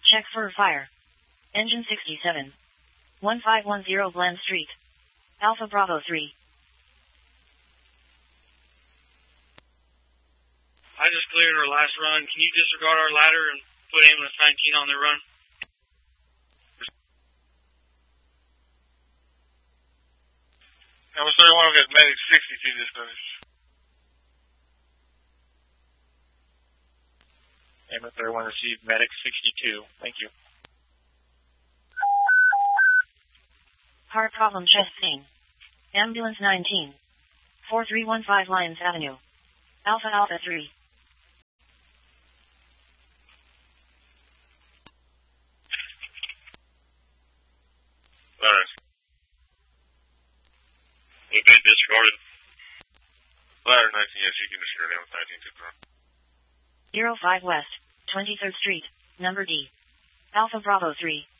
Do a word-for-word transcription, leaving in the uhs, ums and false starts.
Check for fire. Engine sixty-seven. one five one zero Glen Street. Alpha Bravo three. I just cleared our last run. Can you disregard our ladder and put ambulance nineteen on their run? Ambulance thirty-one will get medic sixty-two dispatched. Ambulance thirty-one received medic sixty-two. Thank you. Heart problem chest pain. Ambulance nineteen. four three one five Lyons Avenue. Alpha Alpha three. Alright. We've been disregarded. Ladder nineteen, yes, you can disregard ambulance nineteen to front. zero five West, twenty-third Street, number D. Alpha Bravo three.